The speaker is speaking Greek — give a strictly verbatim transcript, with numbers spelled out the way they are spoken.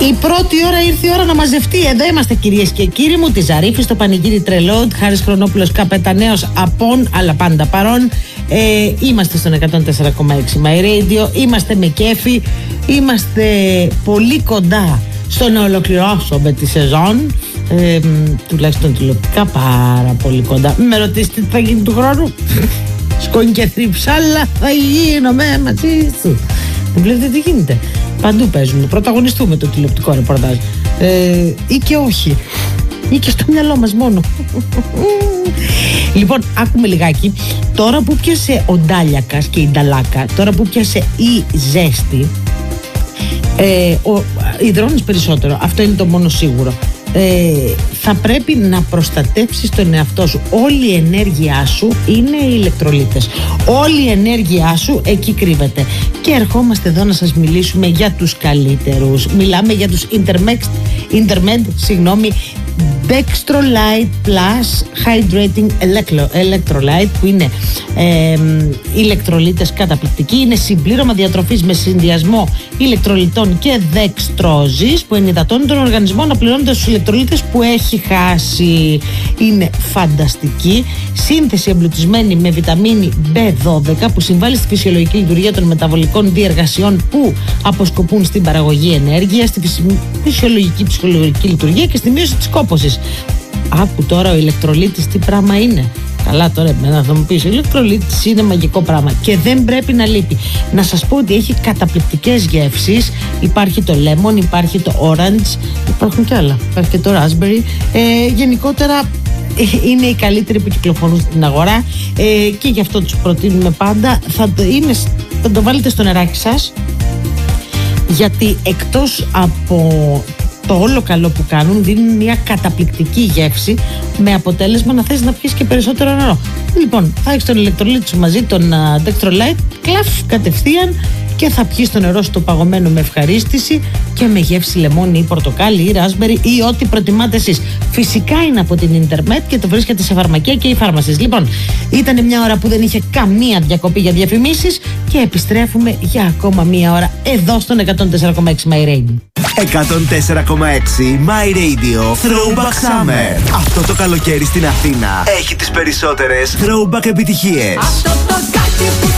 Η πρώτη ώρα ήρθε η ώρα να μαζευτεί. Εδώ είμαστε, κυρίες και κύριοι μου. Τη Ζαρίφη στο πανηγύρι τρελό. Χάρης Χρονόπουλος, καπεταναίος απόν, αλλά πάντα παρόν. Ε, είμαστε στον εκατόν τέσσερα κόμμα έξι My Radio. Είμαστε με κέφι. Είμαστε πολύ κοντά στο να ολοκληρώσουμε τη σεζόν. Ε, τουλάχιστον τηλεοπτικά πάρα πολύ κοντά. Μην με ρωτήσετε τι θα γίνει του χρόνου. Σκόνη και θρυψάλα θα γίνομαι μαζί σου. Δεν βλέπετε τι γίνεται. Παντού παίζουμε. Πρωταγωνιστούμε το τηλεοπτικό ρεπορτάζ. Ε, ή και όχι. Ή και στο μυαλό μας μόνο. Λοιπόν, άκουμε λιγάκι. Τώρα που πιάσε ο Ντάλιακας και η Νταλάκα, τώρα που πιάσε η ζέστη, ε, ο, υδρώνεις περισσότερο. Αυτό είναι το μόνο σίγουρο. Ε, θα πρέπει να προστατεύσεις τον εαυτό σου. Όλη η ενέργειά σου είναι οι ηλεκτρολίτες. Όλη η ενέργειά σου εκεί κρύβεται. Και ερχόμαστε εδώ να σας μιλήσουμε για τους καλύτερους. Μιλάμε για τους Intermed, Intermed συγγνώμη, Dextrolite Plus Hydrating Electrolyte, που είναι ε, ηλεκτρολίτες καταπληκτικοί. Είναι συμπλήρωμα διατροφής με συνδυασμό ηλεκτρολιτών και δεξτρόζης, που ενυδατώνει τον οργανισμό αναπληρώνοντας τους ηλεκτρολίτες που έχει χάσει. Είναι φανταστική. Σύνθεση εμπλουτισμένη με βιταμίνη μπι δώδεκα, που συμβάλλει στη φυσιολογική λειτουργία των μεταβολικών διεργασιών που αποσκοπούν στην παραγωγή ενέργειας, στη φυσιολογική ψυχολογική λειτουργία και στη μείωση της κόπωσης. Άκου τώρα ο ηλεκτρολίτης τι πράγμα είναι. Καλά, τώρα εμένα θα μου πεις, ο ηλεκτρολίτης είναι μαγικό πράγμα και δεν πρέπει να λείπει. Να σας πω ότι έχει καταπληκτικές γεύσεις. Υπάρχει το lemon, υπάρχει το orange, υπάρχουν και άλλα. Υπάρχει και το raspberry. Ε, γενικότερα είναι οι καλύτεροι που κυκλοφορούν στην αγορά, ε, και γι' αυτό τους προτείνουμε πάντα. Θα το, είναι, θα το βάλετε στο νεράκι σας, γιατί εκτός από το όλο καλό που κάνουν, δίνουν μια καταπληκτική γεύση, με αποτέλεσμα να θες να πιεις και περισσότερο νερό. Λοιπόν, θα έχεις τον ηλεκτρολίτη σου μαζί, τον uh, Dextrolite, κλαφ κατευθείαν, και θα πιεις το νερό στο παγωμένο με ευχαρίστηση και με γεύση λεμόνι ή πορτοκάλι ή ράσμπερι ή ό,τι προτιμάτε εσείς. Φυσικά είναι από την Intermed και το βρίσκεται σε φαρμακεία και οι φάρμασες. Λοιπόν, ήταν μια ώρα που δεν είχε καμία διακοπή για διαφημίσεις και επιστρέφουμε για ακόμα μια ώρα εδώ στον εκατόν τέσσερα κόμμα έξι My Radio. εκατόν τέσσερα κόμμα έξι My Radio Throwback Summer. Αυτό το καλοκαίρι στην Αθήνα έχει τις περισσότερες throwback επιτυχίες. Αυτό το κάτι που